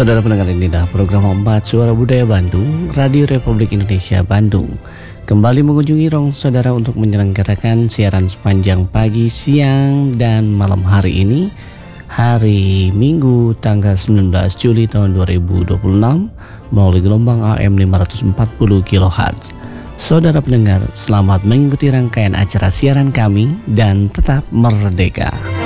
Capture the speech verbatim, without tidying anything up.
Saudara pendengar, inilah program empat Suara Budaya Bandung, Radio Republik Indonesia Bandung. Kembali mengunjungi rong saudara untuk menyelenggarakan siaran sepanjang pagi, siang, dan malam hari ini, hari Minggu tanggal sembilan belas Juli tahun dua ribu dua puluh enam melalui gelombang A M lima ratus empat puluh kilohertz. Saudara pendengar, selamat mengikuti rangkaian acara siaran kami dan tetap merdeka.